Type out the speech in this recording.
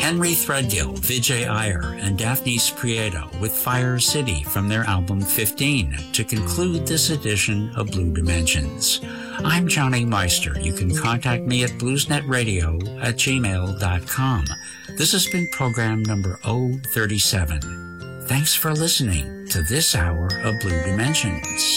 Henry Threadgill, Vijay Iyer, and Daphnis Prieto with Fire City from their album 15 to conclude this edition of Blue Dimensions. I'm Johnny Meister. You can contact me at bluesnetradio@gmail.com. This has been program number 037. Thanks for listening to this hour of Blue Dimensions.